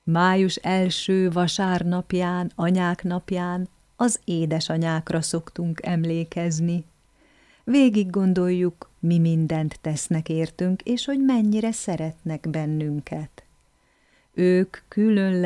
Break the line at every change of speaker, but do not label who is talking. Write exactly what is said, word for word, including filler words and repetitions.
Május első vasárnapján, anyák napján az édesanyákra szoktunk emlékezni. Végig gondoljuk, mi mindent tesznek értünk, és hogy mennyire szeretnek bennünket. Ők különleges